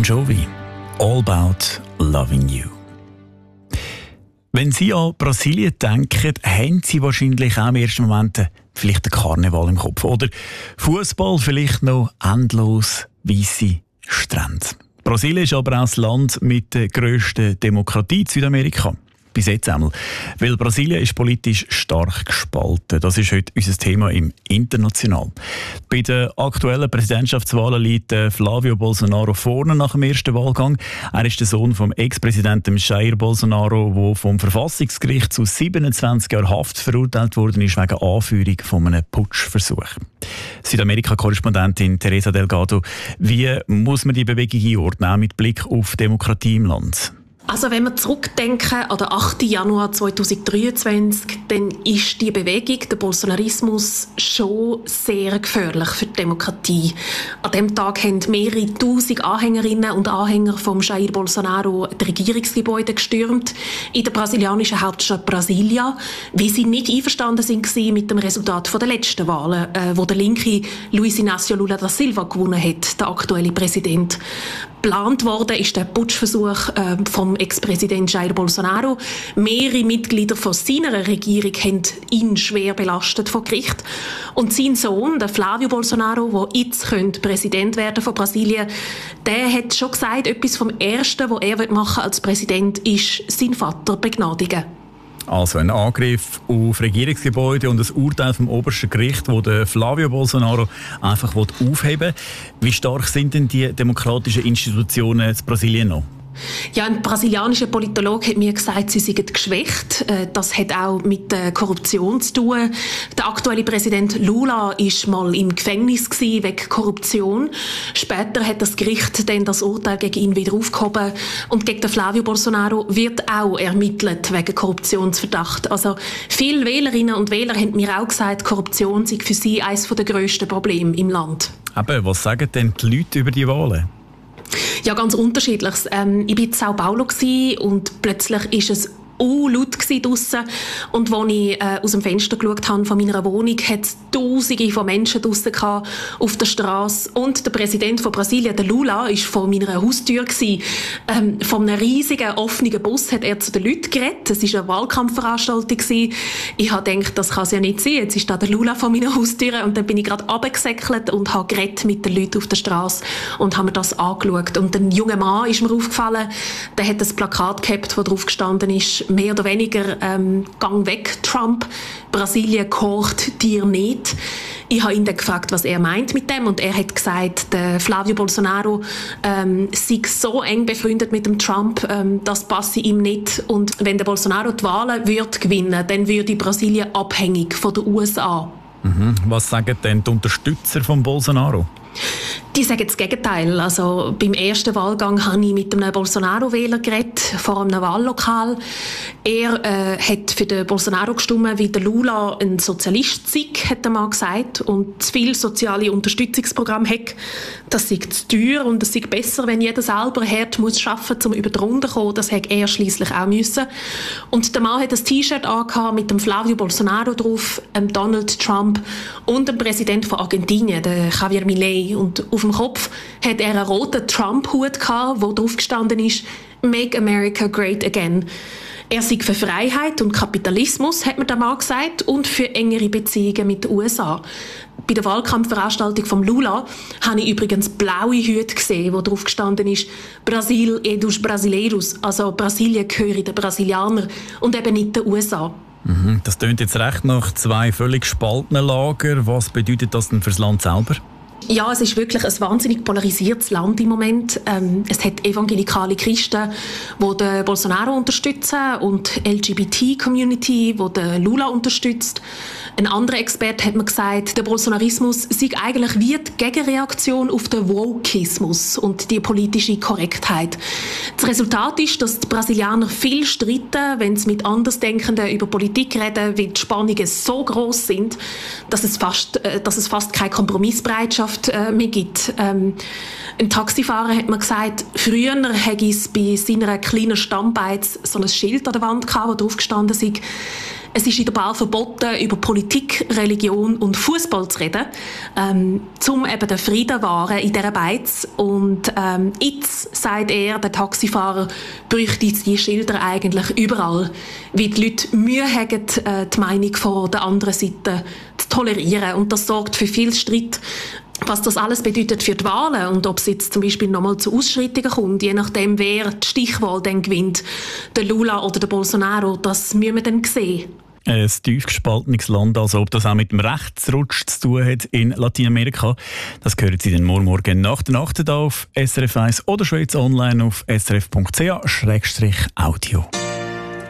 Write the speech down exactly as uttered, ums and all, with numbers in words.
Bon Jovi. All About Loving You. Wenn Sie an Brasilien denken, haben Sie wahrscheinlich auch im ersten Moment vielleicht den Karneval im Kopf. Oder Fußball, vielleicht noch endlos weisse Strände. Brasilien ist aber auch das Land mit der grössten Demokratie in Südamerika. Bis jetzt einmal. Weil Brasilien ist politisch stark gespalten. Das ist heute unser Thema im International. Bei den aktuellen Präsidentschaftswahlen liegt Flavio Bolsonaro vorne nach dem ersten Wahlgang. Er ist der Sohn vom Ex-Präsidenten Jair Bolsonaro, der vom Verfassungsgericht zu siebenundzwanzig Jahren Haft verurteilt worden ist wegen Anführung von einem Putschversuch. Südamerika-Korrespondentin Teresa Delgado, wie muss man die Bewegung einordnen, auch mit Blick auf Demokratie im Land? Also wenn wir zurückdenken an den achten Januar zweitausenddreiundzwanzig, dann ist die Bewegung, der Bolsonarismus, schon sehr gefährlich für die Demokratie. An diesem Tag haben mehrere tausend Anhängerinnen und Anhänger von Jair Bolsonaro die Regierungsgebäude gestürmt in der brasilianischen Hauptstadt Brasilia, weil sie nicht einverstanden waren mit dem Resultat der letzten Wahlen, äh, wo der linke Luiz Inácio Lula da Silva gewonnen hat, der aktuelle Präsident. Geplant worden ist der Putschversuch äh, vom Ex-Präsident Jair Bolsonaro. Mehrere Mitglieder von seiner Regierung haben ihn schwer belastet vor Gericht. Und sein Sohn, der Flavio Bolsonaro, der jetzt Präsident werden von Brasilien, der hat schon gesagt, etwas vom Ersten, was er machen als Präsident, ist seinen Vater begnadigen. Also ein Angriff auf Regierungsgebäude und das Urteil vom obersten Gericht, das der Flavio Bolsonaro einfach aufheben will. Wie stark sind denn die demokratischen Institutionen in Brasilien noch? Ja, ein brasilianischer Politologe hat mir gesagt, sie seien geschwächt. Das hat auch mit der Korruption zu tun. Der aktuelle Präsident Lula war mal im Gefängnis wegen Korruption. Später hat das Gericht dann das Urteil gegen ihn wieder aufgehoben. Und gegen den Flavio Bolsonaro wird auch ermittelt wegen Korruptionsverdacht. Also viele Wählerinnen und Wähler haben mir auch gesagt, Korruption sei für sie eines der grössten Probleme im Land. Aber was sagen denn die Leute über die Wahlen? Ja, ganz unterschiedlich. Ähm, ich war in Sao Paulo und plötzlich ist es uh, laut draussen. Und als ich äh, aus dem Fenster geschaut habe von meiner Wohnung, hat es Tausende von Menschen draussen auf der Straße. Und der Präsident von Brasilien, der Lula, war vor meiner Haustür. Ähm, von einem riesigen, offenen Bus hat er zu den Leuten geredet. Es war eine Wahlkampfveranstaltung. Ich habe gedacht, das kann es ja nicht sein. Jetzt ist da der Lula vor meiner Haustür. Und dann bin ich gerade runtergesäckelt und habe geredet mit den Leuten auf der Straße und habe mir das angeschaut. Und ein junger Mann ist mir aufgefallen, der hat ein Plakat gehabt, wo drauf gestanden ist, mehr oder weniger ähm, «Gang weg, Trump, Brasilien kocht dir nicht». Ich habe ihn dann gefragt, was er meint mit dem, und er hat gesagt, der Flavio Bolsonaro ähm, sei so eng befreundet mit dem Trump, ähm, das passe ihm nicht, und wenn der Bolsonaro die Wahlen würde gewinnen, dann würde Brasilien abhängig von den U S A. Mhm. Was sagen denn die Unterstützer von Bolsonaro? Die sagen das Gegenteil. Also, beim ersten Wahlgang habe ich mit einem Bolsonaro-Wähler geredet, vor einem Wahllokal. Er äh, hat für den Bolsonaro gestimmt, wie der Lula ein Sozialist sei, hat er mal gesagt, und zu viele soziale Unterstützungsprogramme hat. Das sei zu teuer und es sei besser, wenn jeder selber hart muss arbeiten muss, um über die Runde zu kommen. Das hätte er schliesslich auch müssen. Und der Mann hat ein T-Shirt angehabt mit dem Flavio Bolsonaro drauf, einem Donald Trump und dem Präsident von Argentinien, der Javier Milei. Und auf dem Kopf hat er einen roten Trump-Hut gehabt, wo drauf gestanden ist «Make America Great Again». Er sei für Freiheit und Kapitalismus, hat man da mal gesagt, und für engere Beziehungen mit den U S A. Bei der Wahlkampfveranstaltung von Lula habe ich übrigens blaue Hüte gesehen, wo drauf gestanden ist «Brasil e dos Brasileiros», also «Brasilien gehöre den Brasilianern» und eben nicht den U S A. Mhm, das klingt jetzt recht nach zwei völlig gespaltenen Lagern. Was bedeutet das denn für das Land selber? Ja, es ist wirklich ein wahnsinnig polarisiertes Land im Moment. Ähm, es hat evangelikale Christen, die den Bolsonaro unterstützen, und L G B T-Community, die den Lula unterstützt. Ein anderer Experte hat mir gesagt, der Bolsonarismus sei eigentlich wie die Gegenreaktion auf den Wokeismus und die politische Korrektheit. Das Resultat ist, dass die Brasilianer viel streiten, wenn sie mit Andersdenkenden über Politik reden, weil die Spannungen so gross sind, dass es fast, äh, dass es fast keine Kompromissbereitschaft äh, mehr gibt. Ähm, ein Taxifahrer hat mir gesagt, früher hätte es bei seiner kleinen Stammbeiz so ein Schild an der Wand gehabt, wo drauf gestanden sei: Es ist in der Bar verboten, über Politik, Religion und Fußball zu reden, ähm, um eben den Frieden zu wahren in dieser Beiz. Und ähm, jetzt, sagt er, der Taxifahrer, bräuchte jetzt die Schilder eigentlich überall, weil die Leute Mühe haben, äh, die Meinung von der anderen Seite zu tolerieren. Und das sorgt für viel Streit. Was das alles bedeutet für die Wahlen und ob es jetzt zum Beispiel nochmal zu Ausschreitungen kommt, je nachdem, wer die Stichwahl dann gewinnt, der Lula oder der Bolsonaro, das müssen wir dann sehen. Ein tief gespaltenes Land, also ob das auch mit dem Rechtsrutsch zu tun hat in Lateinamerika. Das hören Sie dann morgen nach der Nacht auf S R F eins oder schon jetzt online auf s r f punkt c h slash audio.